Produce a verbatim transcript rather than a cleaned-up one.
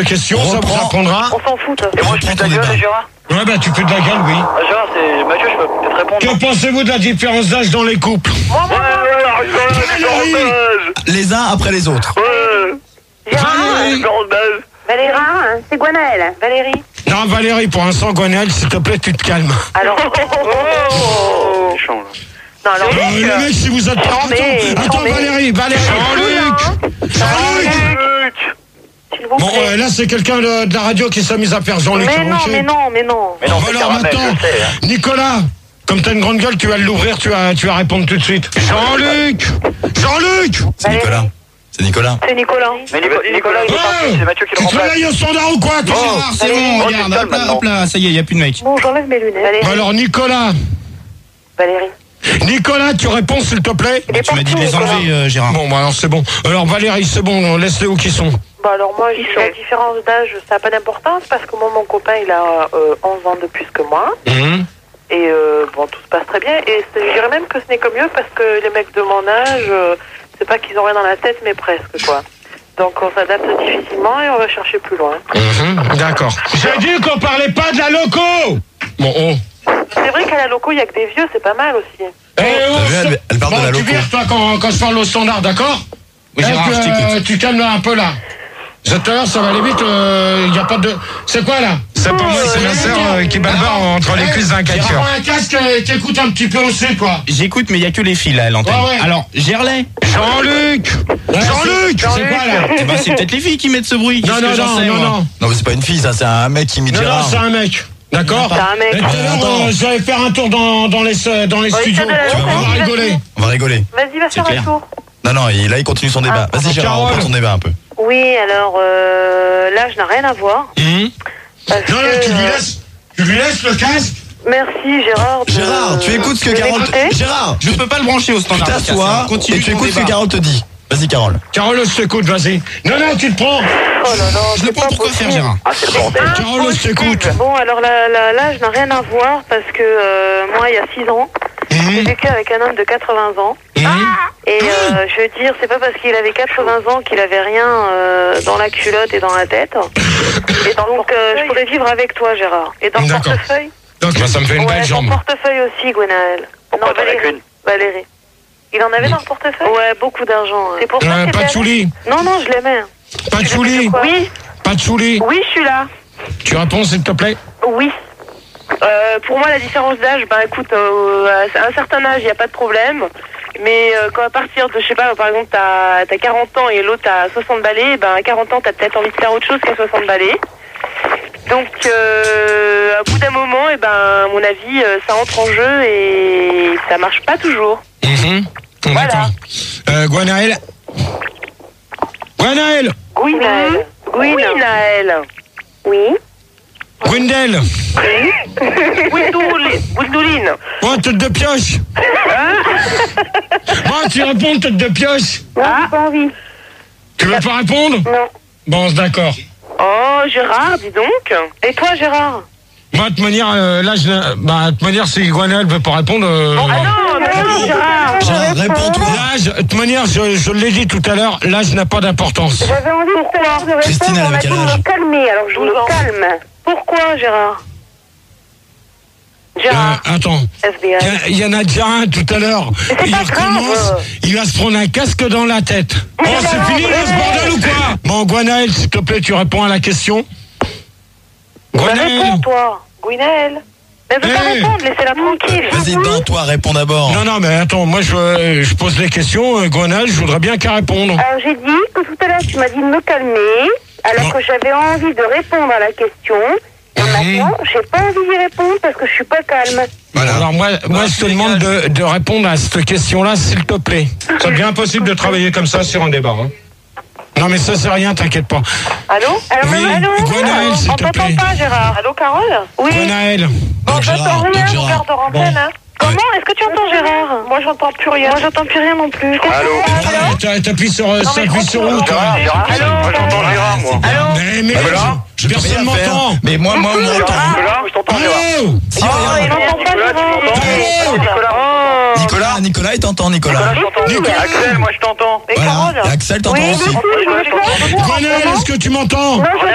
Question, ça vous apprendra. On s'en fout. Et moi je pue de la gueule, Gérard. Ouais, bah tu peux de la gueule, oui. Ah, Gérard, c'est Mathieu, je peux peut-être répondre. Que pensez-vous de la différence d'âge dans les couples? Moi, moi, Valérie. Les uns après les autres. Valérie. Valérie, c'est Gwenaël. Valérie. Non, Valérie, pour l'instant, Gwenaël, s'il te plaît, tu te calmes. Alors. Oh. Méchant, là. Non, alors. Euh, les mecs, si vous êtes pas... Attends, mais- attends, non, mais- Valérie, Valérie. Jean-Luc. Jean-Luc. S'il vous Bon, plaît. euh, là, c'est quelqu'un de, de la radio qui s'est mis à faire Jean-Luc. Mais non, ok. mais non, mais non. Mais non, c'est Voilà, caramel, maintenant, je sais. Hein. Nicolas, comme t'as une grande gueule, tu vas l'ouvrir, tu vas, tu vas répondre tout de suite. Jean-Luc. Jean-Luc. C'est Nicolas. C'est Nicolas. C'est Nicolas. Mais Nico- Nicolas, il est parti, Ouais. c'est Mathieu qui le Tu te remplace. réveilles au standard ou quoi, toi? Gérard, c'est bon, Oh, regarde, tu te hop là, calmes hop là, ça y est, y a plus de mec. Bon, j'enlève mes lunettes. Valérie. Bah alors, Nicolas. Valérie. Nicolas, tu réponds, s'il te plaît. Il est Tu m'as dit de les partout, enlever, Nicolas. euh, Gérard. Bon, bah alors, c'est bon. Alors, Valérie, c'est bon, laisse-les où qu'ils sont. Bah alors moi, je dis la différence d'âge, ça n'a pas d'importance parce que moi, mon copain, il a euh, onze ans de plus que moi. Hum. Et euh, bon, tout se passe très bien. Et c'est- je dirais même que ce n'est que mieux parce que les mecs de mon âge, euh, c'est pas qu'ils ont rien dans la tête, mais presque, quoi. Donc on s'adapte difficilement et on va chercher plus loin. Mhm, d'accord. J'ai dit qu'on parlait pas de la loco. Bon, oh. C'est vrai qu'à la loco, il n'y a que des vieux, c'est pas mal aussi. Eh, oh, T'as vu, elle, elle parle bon, de la tu loco. vires, toi, quand, quand je parle au standard, d'accord? Oui, Gérard, Eh, je que, t'écoute. euh, Tu calmes un peu, là. Tout à l'heure, ça va aller vite, il n'y a pas de... C'est quoi, là? C'est pas moi, c'est ma sœur euh, qui bat le bar entre les cuisses d'un Il caqueur. un casque et qui écoute un petit peu aussi, quoi. J'écoute, mais il y a que les filles là à l'antenne. Ouais, ouais. Alors, Gerlay. Jean-Luc. Jean-Luc. C'est quoi, là? Eh ben, c'est peut-être les filles qui mettent ce bruit. Non, Qu'est-ce non, que j'en non, sais, non, moi non. Non, mais c'est pas une fille, ça, c'est un mec qui imite Non, non, Gérard. c'est un mec. D'accord? C'est un mec. Et tout à l'heure, Attends. euh, je vais faire un tour dans, dans les, dans les Ouais, studios. tiens, de la On loco, va vas-y, rigoler. vas-y. On va rigoler. Vas-y, va C'est faire clair. un tour. Non, non, il- là, il continue son débat. Ah, Vas-y, Gérard, Carole. reprends ton débat un peu. Oui, alors euh, l'âge n'a rien à voir. Hum. Parce Non, non, que, tu lui euh, laisses, tu lui laisses le casque. Merci Gérard. de- Gérard, tu écoutes ce que de Carole m'écouter. te... Gérard, Je peux pas le brancher au Ah, standard. bah, le casque, hein. hein. Continue et tu ton écoutes ce que débat. Carole te dit. Vas-y, Carole. Carole, je t'écoute, vas-y. Non, non, tu te prends. Oh là là, Je le c'est prends pas pour quoi possible. faire, Gérard? Ah, c'est le bordel. Carole, je t'écoute. Bon, alors la- la- l'âge n'a rien à voir parce que euh, moi, il y a six ans, j'ai vécu avec un homme de quatre-vingts ans. Hum. Et euh, je veux dire, c'est pas parce qu'il avait quatre-vingts ans qu'il avait rien euh, dans la culotte et dans la tête. Et donc, euh, je pourrais vivre avec toi, Gérard. Et dans le D'accord. portefeuille Donc, ça me fait une Ouais, belle dans jambe. le portefeuille aussi, Gwenaël. Pourquoi Non, t'en as Valérie. qu'une? Valérie. Il en avait dans le portefeuille? Ouais, beaucoup d'argent. C'est pour ça Euh, qu'il pas de était chouli. allé Non, non, je l'aimais. Pas de chouli. Oui, Pas de chouli. oui, je suis là. Tu réponds, s'il te plaît. Oui. Euh, pour moi, la différence d'âge, ben écoute, euh, à un certain âge, il n'y a pas de problème. Mais euh, quand à partir de, je sais pas, par exemple, t'as as quarante ans et l'autre a soixante balais, ben à quarante ans, t'as peut-être envie de faire autre chose qu'à soixante balais. Donc, euh, à bout d'un moment, et ben, à mon avis, euh, ça entre en jeu et ça marche pas toujours. Mhm. Voilà. D'accord. Euh, Gwenaël. Gwenaël. Oui, Naël. Oui, Naël. Oui. Gwendel. Windouline. Oh, tête de pioche. Bon, tu réponds, tête de pioche. Non, j'ai pas envie. Tu veux pas répondre? Non. Bon, c'est d'accord. Oh, Gérard, dis donc. Et toi, Gérard? Moi, de toute manière, euh, là, je, bah, de toute manière, si Gwenaël veut pas répondre... Euh, Ah non, non, non, Gérard. Gérard, réponds-toi. L'âge, de toute manière, je, je l'ai dit tout à l'heure, l'âge n'a pas d'importance. J'avais envie de te de répondre, Christine, elle on avait m'a quel dit de âge me calmer, alors je me calme. Pourquoi, Gérard? Gérard, Euh, attends, F B I. il y, y en a déjà un tout à l'heure. c'est Il pas recommence, grave. il va se prendre un casque dans la tête. Oh, Mais c'est non, fini là, ce mais- bordel ou quoi? Bon, Gwenaël, s'il te plaît, tu réponds à la question. Bah, Gwenaël. réponds, toi. Gwynel. Mais elle veut pas Hey. répondre, laissez-la tranquille. Vas-y, dans toi, réponds d'abord. Non, non, mais attends, moi je, euh, je pose les questions, euh, Gwenaël, je voudrais bien qu'elle réponde. Alors, j'ai dit que tout à l'heure, tu m'as dit de me calmer, alors Non. que j'avais envie de répondre à la question. Et Mhm. maintenant, j'ai pas envie d'y répondre parce que je suis pas calme. Voilà. Alors moi, moi je te demande de, de répondre à cette question-là, s'il te plaît. Ça devient impossible de travailler comme ça sur un débat. Hein. Non mais ça c'est rien, t'inquiète pas. Allô? Allô, Oui, allô? Gwenaël, s'il On te t'entend plaît. pas, Gérard. Allô, Carole? Oui. Gwenaël. Bon, Donc, j'entends Gérard, rien, donc, on Gérard. garde en antenne, hein. Comment? Est-ce que tu entends Gérard? Moi, j'entends plus rien. Moi, j'entends plus rien non plus. Allô? Ah, t'as- T'appuies sur, euh, mais t'appuies sur où, toi? Gérard, Gérard, moi j'entends Gérard, moi. Allô? Mais, mais, Voilà. Je peux personne rien faire. m'entend. Mais moi, moi, on m'entend. Nicolas, je t'entends Gérard. Allô? Si, Oh, il regarde. n'entend pas, Nicolas, tu Gérard. m'entends? Allô? Nicolas. Oh. Nicolas, Nicolas, il t'entend, Nicolas. Nicolas, je t'entends. Nicolas. Axel, moi je t'entends. Et Voilà. Carole? Et Axel t'entend Oui, aussi. merci, je Nicolas, je t'entends. vous Gwenaël, est-ce que tu m'entends? Non, je